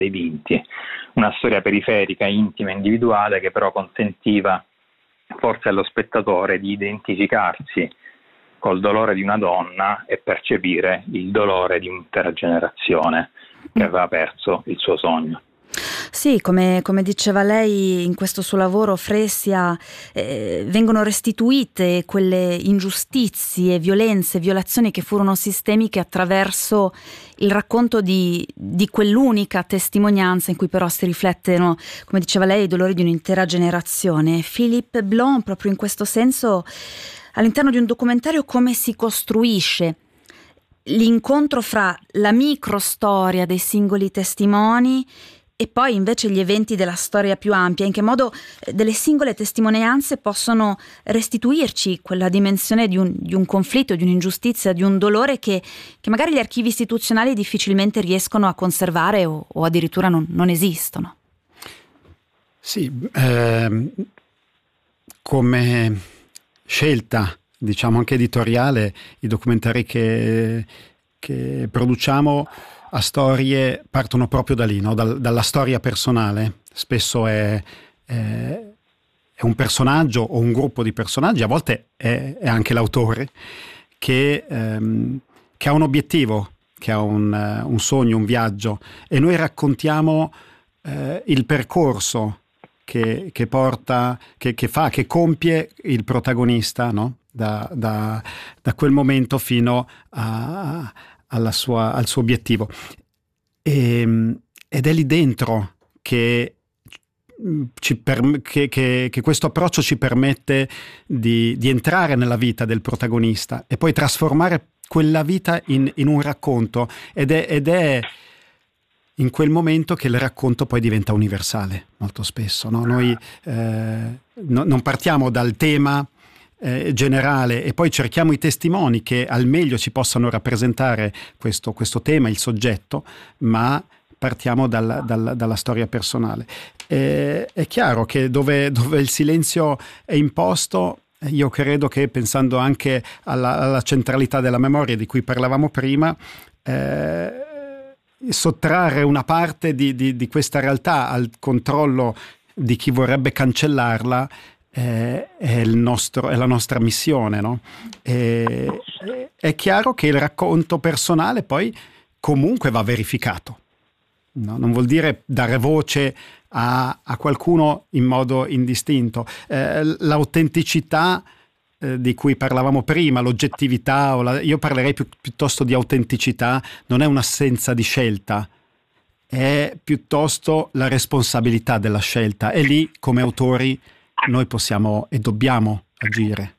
dei vinti, una storia periferica, intima, individuale, che però consentiva forse allo spettatore di identificarsi col dolore di una donna e percepire il dolore di un'intera generazione che aveva perso il suo sogno. Sì, come diceva lei, in questo suo lavoro Fresia vengono restituite quelle ingiustizie, violenze, violazioni che furono sistemiche attraverso il racconto di quell'unica testimonianza in cui però si riflettono, come diceva lei, i dolori di un'intera generazione. Philippe Blanc, proprio in questo senso, all'interno di un documentario, come si costruisce l'incontro fra la microstoria dei singoli testimoni e poi invece gli eventi della storia più ampia, in che modo delle singole testimonianze possono restituirci quella dimensione di un conflitto, di un'ingiustizia, di un dolore che magari gli archivi istituzionali difficilmente riescono a conservare o addirittura non esistono. Sì, come scelta, diciamo anche editoriale, i documentari che produciamo a storie partono proprio da lì, no? Dalla storia personale. Spesso è un personaggio o un gruppo di personaggi, a volte è anche l'autore che ha un obiettivo, che ha un sogno, un viaggio, e noi raccontiamo il percorso che porta, che compie il protagonista, no? Da quel momento fino al suo obiettivo, ed è lì dentro che questo approccio ci permette di entrare nella vita del protagonista e poi trasformare quella vita in un racconto, ed è in quel momento che il racconto poi diventa universale molto spesso, no? Noi non partiamo dal tema generale e poi cerchiamo i testimoni che al meglio ci possano rappresentare questo tema, il soggetto, ma partiamo dalla storia personale. È chiaro che dove il silenzio è imposto, io credo che, pensando anche alla centralità della memoria di cui parlavamo prima, sottrarre una parte di questa realtà al controllo di chi vorrebbe cancellarla è la nostra missione, no? È chiaro che il racconto personale poi comunque va verificato, no? Non vuol dire dare voce a qualcuno in modo indistinto. L'autenticità di cui parlavamo prima, l'oggettività, io parlerei piuttosto di autenticità, non è un'assenza di scelta, è piuttosto la responsabilità della scelta, e lì come autori noi possiamo e dobbiamo agire.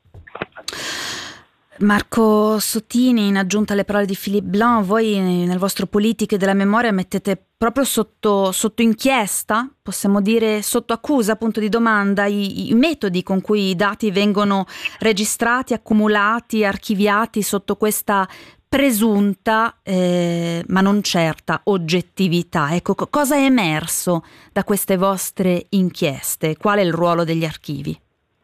Marco Sottini, in aggiunta alle parole di Philippe Blanc, voi nel vostro Politiche della memoria mettete proprio sotto inchiesta, possiamo dire sotto accusa, punto di domanda, i metodi con cui i dati vengono registrati, accumulati, archiviati sotto questa presunta ma non certa oggettività. Ecco, cosa è emerso da queste vostre inchieste? Qual è il ruolo degli archivi?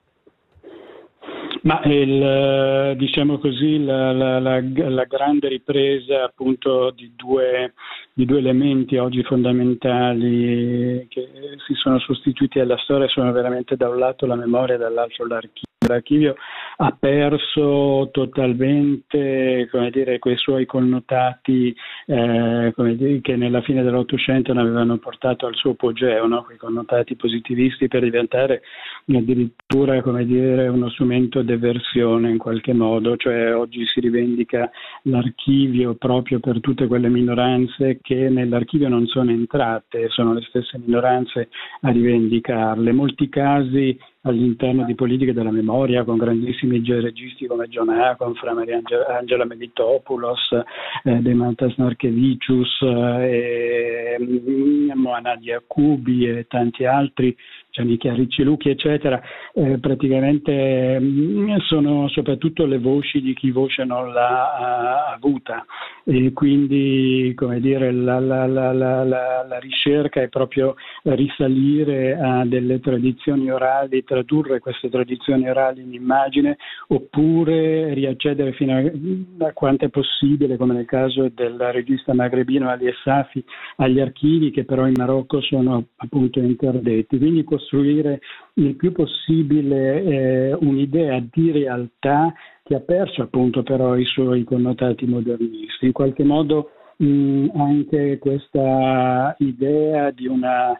Ma diciamo così, la grande ripresa appunto di due elementi oggi fondamentali che si sono sostituiti alla storia sono veramente, da un lato la memoria e dall'altro l'archivio. L'archivio ha perso totalmente, come dire, quei suoi connotati come dire, che nella fine dell'Ottocento ne avevano portato al suo apogeo, no? Quei connotati positivisti, per diventare addirittura, come dire, uno strumento d'eversione in qualche modo. Cioè oggi si rivendica l'archivio proprio per tutte quelle minoranze che nell'archivio non sono entrate, sono le stesse minoranze a rivendicarle. In molti casi all'interno di Politiche della memoria, con grandissimi registi come John Agon, fra Maria Angela Melitopoulos, Demantas Narkevicius, Mohanad Yacoubi e tanti altri, Giannicchia Riccilucchi, eccetera, praticamente sono soprattutto le voci di chi voce non l'ha avuta, e quindi, come dire, la ricerca è proprio risalire a delle tradizioni orali, tradurre queste tradizioni orali in immagine, oppure riaccedere fino a quanto è possibile, come nel caso del regista magrebino Ali Essafi, agli archivi che però in Marocco sono appunto interdetti. Quindi costruire il più possibile un'idea di realtà che ha perso appunto però i suoi connotati modernisti. In qualche modo anche questa idea di una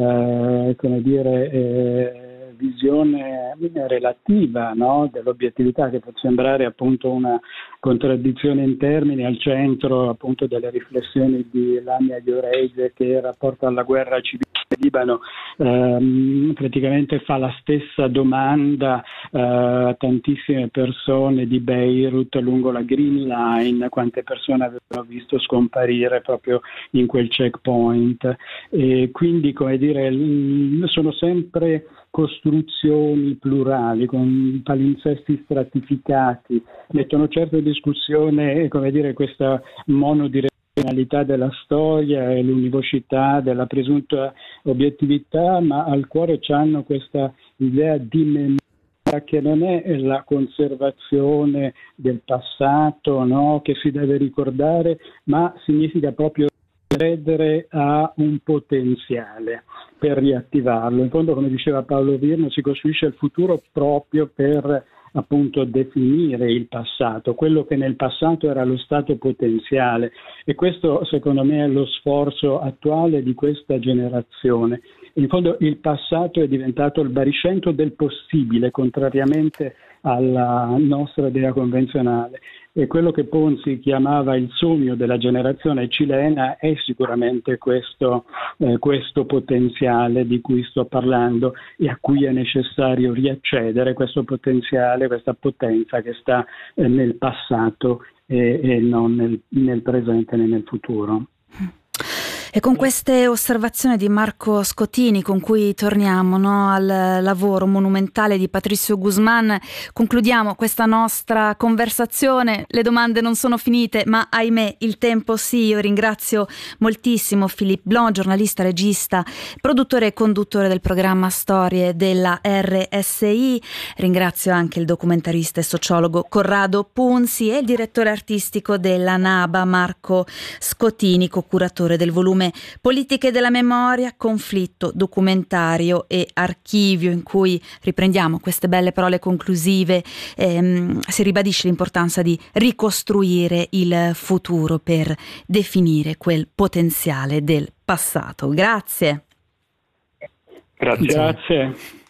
visione relativa, no? Dell'obiettività, che può sembrare appunto una contraddizione in termini, al centro appunto delle riflessioni di Lamia Yoreise, che rapporto alla guerra civile in Libano praticamente fa la stessa domanda a tantissime persone di Beirut lungo la Green Line: quante persone avevano visto scomparire proprio in quel checkpoint. E quindi, come dire, sono sempre costruzioni plurali con palinsesti stratificati, mettono certo in discussione, come dire, questa monodirezionalità della storia e l'univocità della presunta obiettività, ma al cuore c'hanno questa idea di memoria, che non è la conservazione del passato, no? Che si deve ricordare, ma significa proprio credere a un potenziale per riattivarlo. In fondo, come diceva Paolo Virno, si costruisce il futuro proprio per appunto definire il passato, quello che nel passato era lo stato potenziale, e questo secondo me è lo sforzo attuale di questa generazione. In fondo il passato è diventato il baricentro del possibile, contrariamente alla nostra idea convenzionale, e quello che Ponzi chiamava il sogno della generazione cilena è sicuramente questo potenziale di cui sto parlando, e a cui è necessario riaccedere, questo potenziale, questa potenza che sta nel passato e non nel presente né nel futuro. E con queste osservazioni di Marco Scotini, con cui torniamo, no, al lavoro monumentale di Patricio Guzmán, concludiamo questa nostra conversazione. Le domande non sono finite, ma ahimè il tempo sì. Io ringrazio moltissimo Philippe Blanc, giornalista, regista, produttore e conduttore del programma Storie della RSI. Ringrazio anche il documentarista e sociologo Corrado Punzi e il direttore artistico della NABA Marco Scotini, co-curatore del volume Politiche della memoria, conflitto, documentario e archivio, in cui riprendiamo queste belle parole conclusive. Si ribadisce l'importanza di ricostruire il futuro per definire quel potenziale del passato. Grazie. Grazie.